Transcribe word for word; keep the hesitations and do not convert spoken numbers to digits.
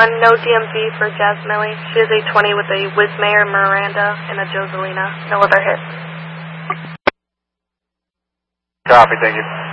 one, no D M V for Jazz Millie. She has a twenty with a Wismayer Miranda and a Joselina. No other hits. Copy, thank you.